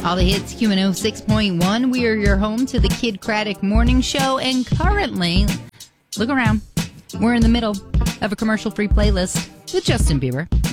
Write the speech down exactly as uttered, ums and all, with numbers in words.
All the hits, Q one oh six point one. We are your home to the Kid Craddock Morning Show. And currently, look around, we're in the middle of a commercial-free playlist with Justin Bieber.